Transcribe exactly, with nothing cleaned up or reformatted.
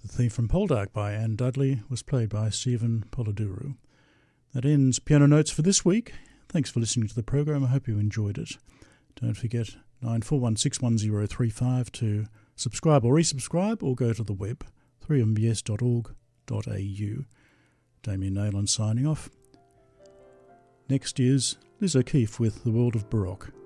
The Thief from Poldark by Anne Dudley was played by Stephen Polidoro. That ends Piano Notes for this week. Thanks for listening to the program. I hope you enjoyed it. Don't forget nine four one six one zero three five to subscribe or resubscribe, or go to the web, three m b s dot org dot a u. Damien Nayland signing off. Next is Liz O'Keeffe with The World of Baroque.